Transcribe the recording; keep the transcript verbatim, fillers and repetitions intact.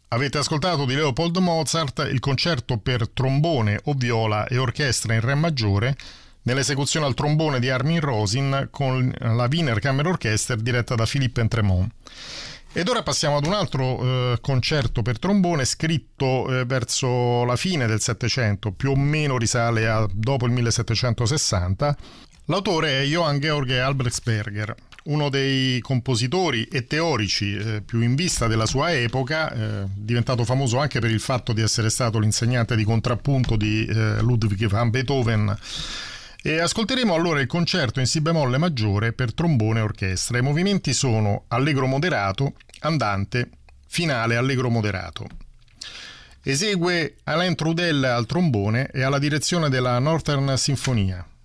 Avete ascoltato di Leopold Mozart il concerto per trombone o viola e orchestra in re maggiore nell'esecuzione al trombone di Armin Rosin con la Wiener Kammerorchester diretta da Philippe Entremont. Ed ora passiamo ad un altro eh, concerto per trombone scritto eh, verso la fine del Settecento, più o meno risale a dopo il millesettecentosessanta. L'autore è Johann Georg Albrechtsberger, uno dei compositori e teorici eh, più in vista della sua epoca, eh, diventato famoso anche per il fatto di essere stato l'insegnante di contrappunto di eh, Ludwig van Beethoven. E ascolteremo allora il concerto in si bemolle maggiore per trombone e orchestra. I movimenti sono allegro moderato, andante, finale allegro moderato. Esegue Alain Trudel al trombone e alla direzione della Northern Sinfonia.